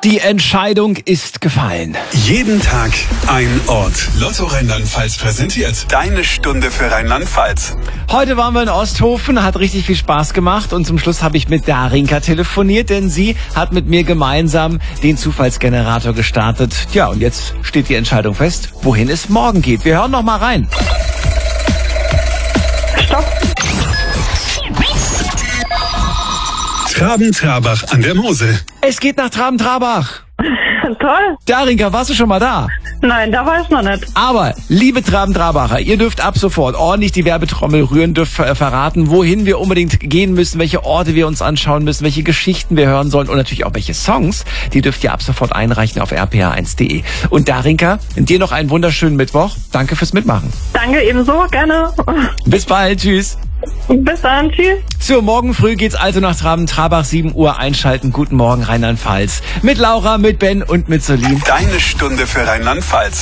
Die Entscheidung ist gefallen. Jeden Tag ein Ort. Lotto Rheinland-Pfalz präsentiert deine Stunde für Rheinland-Pfalz. Heute waren wir in Osthofen, hat richtig viel Spaß gemacht und zum Schluss habe ich mit Darinka telefoniert, denn sie hat mit mir gemeinsam den Zufallsgenerator gestartet. Ja, und jetzt steht die Entscheidung fest, wohin es morgen geht. Wir hören noch mal rein. Stopp. Traben-Trabach an der Mosel. Es geht nach Traben-Trabach. Toll. Darinka, warst du schon mal da? Nein, da war ich noch nicht. Aber, liebe Traben-Trabacher, ihr dürft ab sofort ordentlich die Werbetrommel rühren, dürft verraten, wohin wir unbedingt gehen müssen, welche Orte wir uns anschauen müssen, welche Geschichten wir hören sollen und natürlich auch welche Songs. Die dürft ihr ab sofort einreichen auf rpr1.de. Und Darinka, dir noch einen wunderschönen Mittwoch. Danke fürs Mitmachen. Danke ebenso, gerne. Bis bald, tschüss. Bis dann, tschüss. So, morgen früh geht's also nach Traben-Trabach, 7 Uhr einschalten. Guten Morgen, Rheinland-Pfalz. Mit Laura, mit Ben und mit Solin. Deine Stunde für Rheinland-Pfalz.